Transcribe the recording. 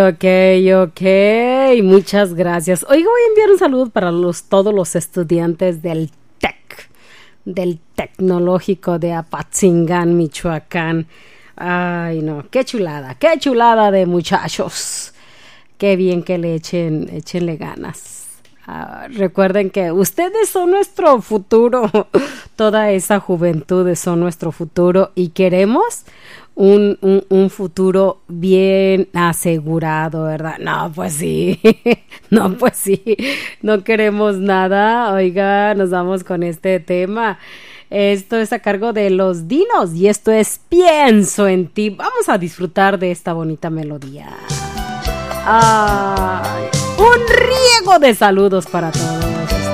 Ok, ok, muchas gracias. Oiga, voy a enviar un saludo para todos los estudiantes del Tecnológico de Apatzingán, Michoacán. Ay, no, qué chulada de muchachos. Qué bien que échenle ganas. Recuerden que ustedes son nuestro futuro. Toda esa juventud son nuestro futuro y queremos un futuro bien asegurado, ¿verdad? No, pues sí. No, pues sí. No queremos nada. Oiga, nos vamos con este tema. Esto es a cargo de Los Dinos y esto es Pienso en ti. Vamos a disfrutar de esta bonita melodía. Ay, un riego de saludos para todos.